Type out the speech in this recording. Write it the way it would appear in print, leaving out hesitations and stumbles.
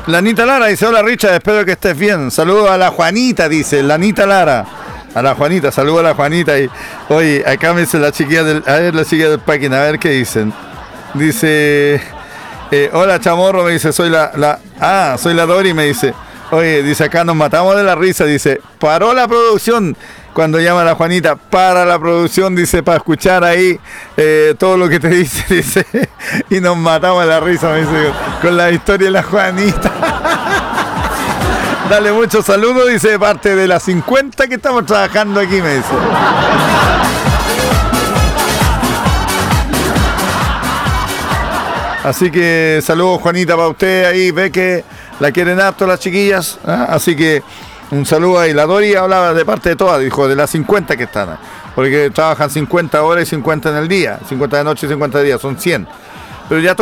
La Anita Lara dice, hola Richard, espero que estés bien. Saludos a la Juanita, dice, la Anita Lara. A la Juanita, saludos a la Juanita. Y oye, acá me dice la chiquilla del packing, a ver qué dicen. Dice, hola Chamorro, me dice, soy soy la Dori, me dice. Oye, dice, acá nos matamos de la risa, dice, paró la producción. Cuando llama a la Juanita, para la producción, dice, para escuchar ahí todo lo que te dice, y nos matamos de la risa, me dice, con la historia de la Juanita. Dale muchos saludos, dice, de parte de las 50 que estamos trabajando aquí, me dice. Así que saludos, Juanita, para usted ahí, ve que la quieren harto las chiquillas, ¿eh? Así que un saludo ahí. La Dori hablaba de parte de todas, dijo, de las 50 que están, porque trabajan 50 horas y 50 en el día, 50 de noche y 50 de día, son 100. Pero ya